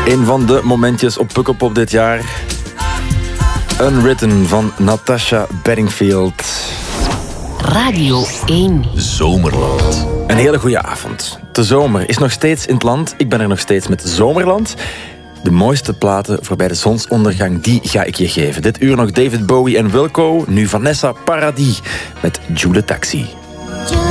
Een van de momentjes op Pukkelpop dit jaar. Unwritten van Natasha Bedingfield. Radio 1. Zomerland. Een hele goede avond. De zomer is nog steeds in het land. Ik ben er nog steeds met Zomerland. De mooiste platen voorbij de zonsondergang, die ga ik je geven. Dit uur nog David Bowie en Wilco. Nu Vanessa Paradis met Joule Taxi.